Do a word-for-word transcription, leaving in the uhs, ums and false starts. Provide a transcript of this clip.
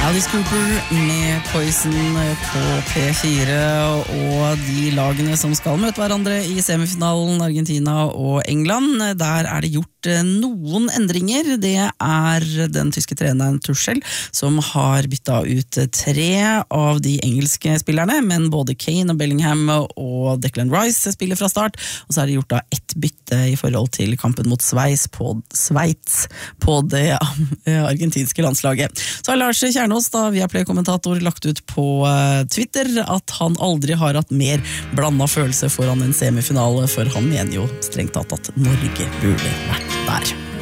Alice Cooper med Poison på P fire, og de lagene som skal møte hverandre i semifinalen, Argentina og England, der er det gjort noen endringer. Det er den tyske treneren Tuchel som har byttet ut tre av de engelske spillerne, men både Kane og Bellingham og Declan Rice spiller fra start, og så er det gjort da ett bytte i forhold til kampen mot Sveits på, Sveits på det argentinske landslaget. Så har Lars Kjernås, da Viaplay-kommentator, lagt ut på Twitter at han aldri har hatt mer blandet følelse foran en semifinale, for han mener jo strengt tatt at Norge burde vært der.